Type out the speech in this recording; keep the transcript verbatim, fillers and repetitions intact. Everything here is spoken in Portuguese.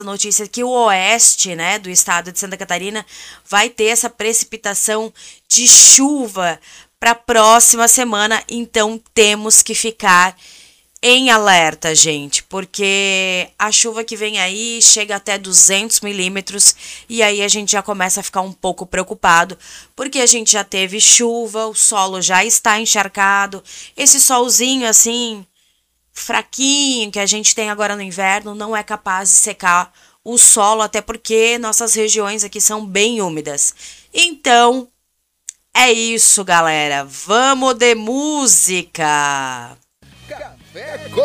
notícia que o oeste, né, do estado de Santa Catarina vai ter essa precipitação de chuva para a próxima semana, então temos que ficar em alerta, gente, porque a chuva que vem aí chega até duzentos milímetros e aí a gente já começa a ficar um pouco preocupado, porque a gente já teve chuva, o solo já está encharcado, esse solzinho assim fraquinho que a gente tem agora no inverno não é capaz de secar o solo, até porque nossas regiões aqui são bem úmidas. Então, é isso, galera. Vamos de música! Café